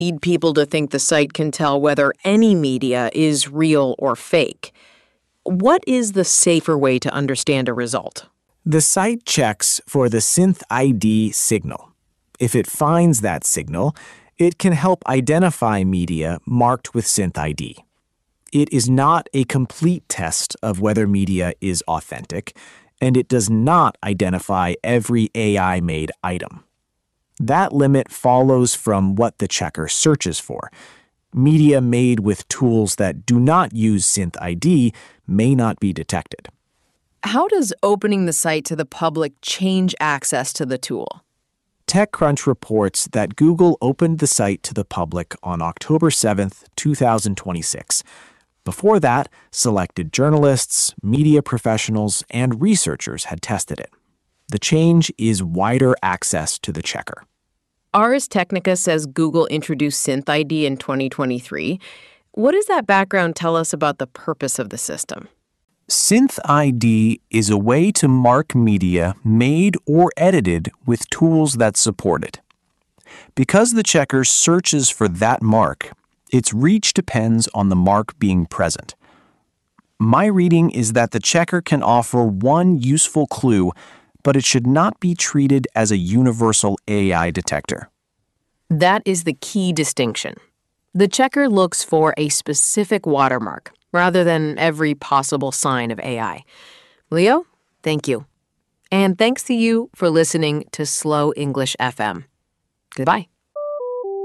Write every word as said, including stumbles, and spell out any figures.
Lead people to think the site can tell whether any media is real or fake. What is the safer way to understand a result? The site checks for the SynthID signal. If it finds that signal, it can help identify media marked with SynthID. It is not a complete test of whether media is authentic, and it does not identify every A I-made item. That limit follows from what the checker searches for. Media made with tools that do not use SynthID may not be detected. How does opening the site to the public change access to the tool? TechCrunch reports that Google opened the site to the public on October seventh, two thousand twenty-six. Before that, selected journalists, media professionals, and researchers had tested it. The change is wider access to the checker. Ars Technica says Google introduced SynthID in twenty twenty-three. What does that background tell us about the purpose of the system? SynthID is a way to mark media made or edited with tools that support it. Because the checker searches for that mark, its reach depends on the mark being present. My reading is that the checker can offer one useful clue, but it should not be treated as a universal A I detector. That is the key distinction. The checker looks for a specific watermark rather than every possible sign of A I. Leo, thank you. And thanks to you for listening to Slow English F M. Goodbye.